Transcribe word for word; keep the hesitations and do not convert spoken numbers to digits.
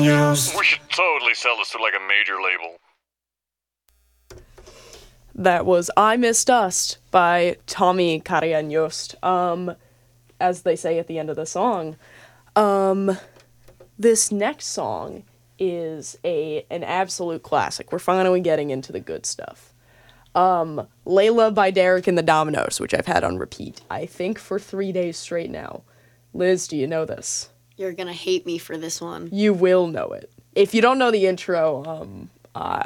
and Yost. We should totally sell this to like a major label. That was I Miss Dust by Tommy Kari and Yost. Um, as they say at the end of the song. Um, this next song is a an absolute classic. We're finally getting into the good stuff. Um, Layla by Derek and the Dominoes, which I've had on repeat, I think, for three days straight now. Liz, do you know this? You're gonna hate me for this one. You will know it. If you don't know the intro, um, uh,